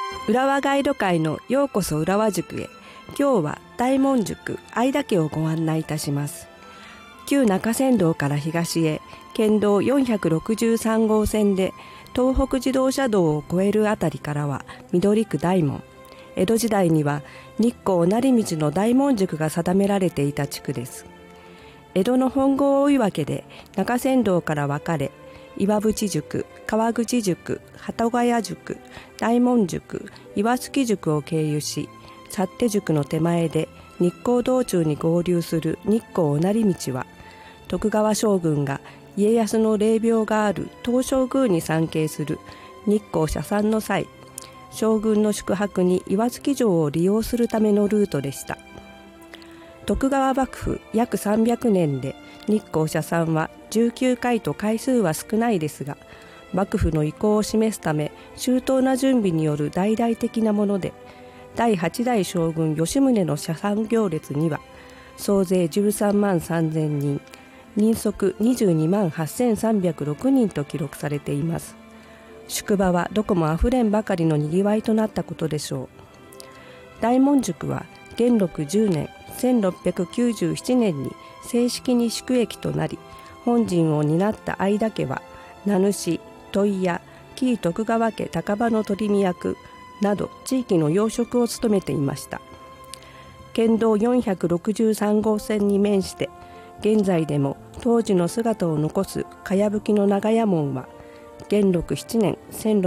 浦和ガイド会のようこそ浦和塾へ。今日は大門塾相田家をご案内いたします。旧中山道から東へ県道463号線で東北自動車道を越えるあたりからは緑区大門。江戸時代には日光成道の大門塾が定められていた地区です。江戸の本郷追分で中山道から分かれ、岩淵塾、川口塾、鳩ヶ谷塾、大門塾、岩槻塾を経由し、幸手塾の手前で日光道中に合流する日光成道は、徳川将軍が家康の霊廟がある東照宮に参詣する日光社参の際、将軍の宿泊に岩槻城を利用するためのルートでした。徳川幕府約300年で日光社参は19回と回数は少ないですが、幕府の意向を示すため周到な準備による大々的なもので、第8代将軍吉宗の社参行列には総勢13万3000人、人足22万8306人と記録されています。宿場はどこもあふれんばかりのにぎわいとなったことでしょう。大門塾は元禄10年1697年に正式に宿駅となり、本陣を担った相田家は名主、問屋、紀伊徳川家高場の取見役など地域の要職を務めていました。県道463号線に面して現在でも当時の姿を残すかやぶきの長屋門は元禄7年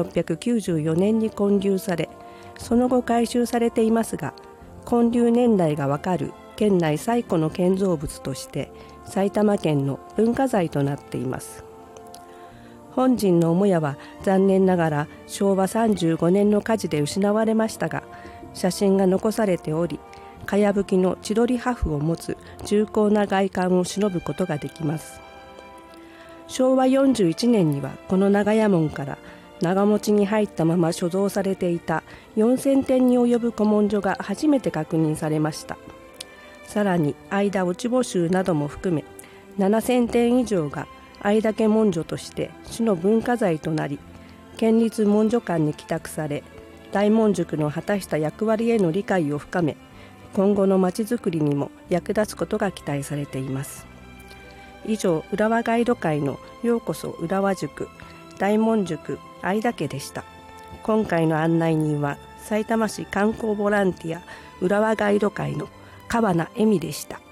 1694年に建立され、その後改修されていますが、建立年代がわかる県内最古の建造物として埼玉県の文化財となっています。本陣の母屋は残念ながら昭和35年の火事で失われましたが、写真が残されており、かやぶきの千鳥破風を持つ重厚な外観を偲ぶことができます。昭和41年にはこの長屋門から長持ちに入ったまま所蔵されていた4000点に及ぶ古文書が初めて確認されました。さらに相田落ち穂集なども含め7000点以上が相田家文書として市の文化財となり、県立文書館に寄託され、大門塾の果たした役割への理解を深め、今後のまちづくりにも役立つことが期待されています。以上、浦和ガイド会のようこそ浦和塾大門塾相田家でした。今回の案内人はさいたま市観光ボランティア浦和ガイド会の川名恵美でした。